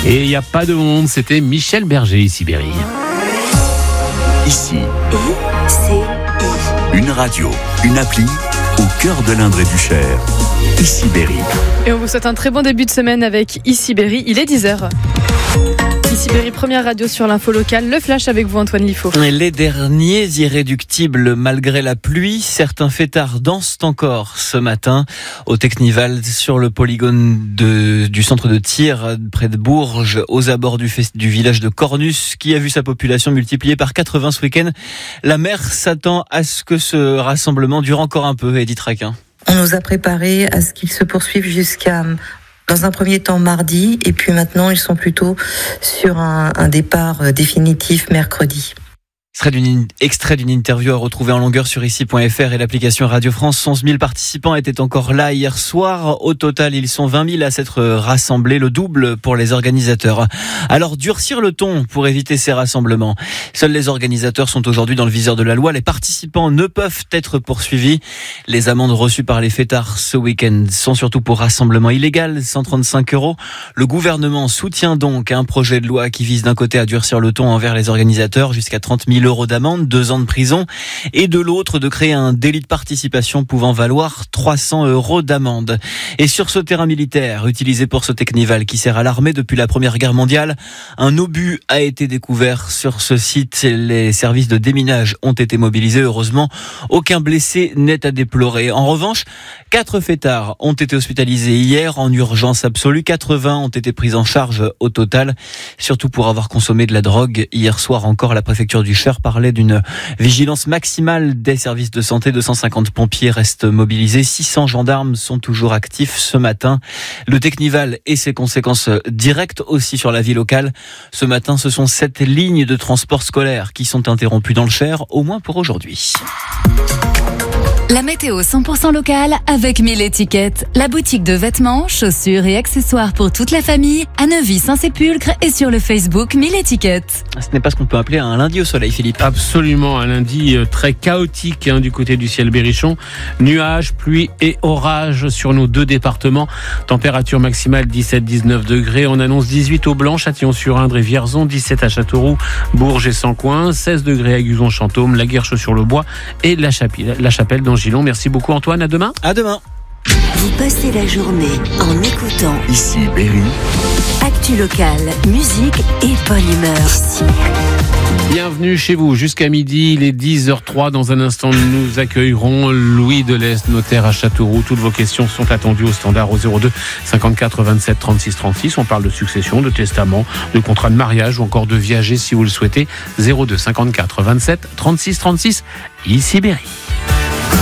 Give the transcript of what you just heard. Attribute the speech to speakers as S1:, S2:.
S1: Et il n'y a pas de monde, c'était Michel Berger, ici Berry.
S2: Ici, une radio, une appli au cœur de l'Indre et du Cher. Ici Berry.
S3: Et on vous souhaite un très bon début de semaine avec Ici Berry, il est 10h. Ici Berry, première radio sur l'info locale, le flash avec vous Antoine Liffaut.
S4: Les derniers irréductibles malgré la pluie, certains fêtards dansent encore ce matin au Technival sur le polygone du centre de tir près de Bourges, aux abords du village de Cornus qui a vu sa population multipliée par 80 ce week-end. La maire s'attend à ce que ce rassemblement dure encore un peu, Edith Raquin.
S5: On nous a préparé à ce qu'il se poursuive jusqu'à... Dans un premier temps mardi, et puis maintenant ils sont plutôt sur un départ définitif mercredi.
S4: Extrait d'une interview à retrouver en longueur sur ici.fr et l'application Radio France. 11 000 participants étaient encore là hier soir. Au total, ils sont 20 000 à s'être rassemblés, le double pour les organisateurs. Alors, durcir le ton pour éviter ces rassemblements. Seuls les organisateurs sont aujourd'hui dans le viseur de la loi. Les participants ne peuvent être poursuivis. Les amendes reçues par les fêtards ce week-end sont surtout pour rassemblement illégal, 135 €. Le gouvernement soutient donc un projet de loi qui vise d'un côté à durcir le ton envers les organisateurs jusqu'à 30 000 € d'amende, 2 ans de prison, et de l'autre de créer un délit de participation pouvant valoir 300 € d'amende. Et sur ce terrain militaire utilisé pour ce Technival qui sert à l'armée depuis la Première Guerre mondiale, un obus a été découvert sur ce site. Les services de déminage ont été mobilisés. Heureusement, aucun blessé n'est à déplorer. En revanche, 4 fêtards ont été hospitalisés hier en urgence absolue. 80 ont été pris en charge au total, surtout pour avoir consommé de la drogue. Hier soir encore, la préfecture du Cher parlait d'une vigilance maximale des services de santé. 250 pompiers restent mobilisés. 600 gendarmes sont toujours actifs ce matin. Le Technival et ses conséquences directes aussi sur la vie locale. Ce matin, ce sont 7 lignes de transport scolaire qui sont interrompues dans le Cher, au moins pour aujourd'hui.
S6: La météo 100% locale avec 1000 étiquettes. La boutique de vêtements, chaussures et accessoires pour toute la famille à Neuvy-Saint-Sépulcre et sur le Facebook 1000 étiquettes.
S4: Ce n'est pas ce qu'on peut appeler un lundi au soleil, Philippe.
S1: Absolument, un lundi très chaotique du côté du ciel berrichon. Nuages, pluie et orages sur nos 2 départements. Température maximale 17-19 degrés. On annonce 18 au Blanc, Châtillon-sur-Indre et Vierzon, 17 à Châteauroux, Bourges et Sancoins, 16 degrés à Guzon-Chantôme, la Guerche-sur-le-Bois et la Chapelle dans Gillon. Merci beaucoup Antoine, à demain.
S4: À demain.
S7: Vous passez la journée en écoutant
S2: Ici Berry.
S7: Actu locale, musique et bonne humeur.
S1: Bienvenue chez vous jusqu'à midi, il est 10h03. Dans un instant, nous accueillerons Louis Delest, notaire à Châteauroux. Toutes vos questions sont attendues au standard au 02 54 27 36 36. On parle de succession, de testament, de contrat de mariage ou encore de viager si vous le souhaitez. 02 54 27 36 36. Ici Berry.